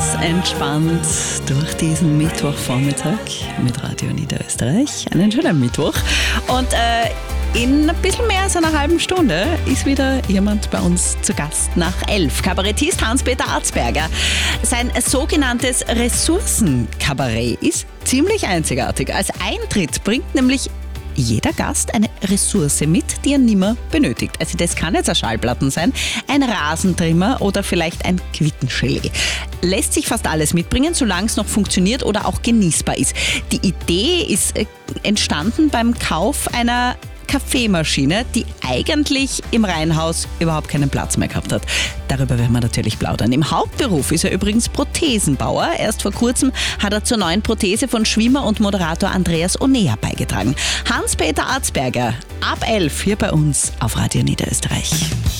ganz entspannt durch diesen Mittwochvormittag mit Radio Niederösterreich. Einen schönen Mittwoch. Und in ein bisschen mehr als einer halben Stunde ist wieder jemand bei uns zu Gast nach 11. Kabarettist Hans-Peter Arzberger. Sein sogenanntes Ressourcenkabarett ist ziemlich einzigartig. Als Eintritt bringt nämlich jeder Gast eine Ressource mit, die er nimmer benötigt. Also das kann jetzt ein Schallplatten sein, ein Rasentrimmer oder vielleicht ein Quittengelee. Lässt sich fast alles mitbringen, solange es noch funktioniert oder auch genießbar ist. Die Idee ist entstanden beim Kauf einer Kaffeemaschine, die eigentlich im Reihenhaus überhaupt keinen Platz mehr gehabt hat. Darüber werden wir natürlich plaudern. Im Hauptberuf ist er übrigens Prothesenbauer. Erst vor kurzem hat er zur neuen Prothese von Schwimmer und Moderator Andreas Onea beigetragen. Hans-Peter Arzberger, ab 11 hier bei uns auf Radio Niederösterreich.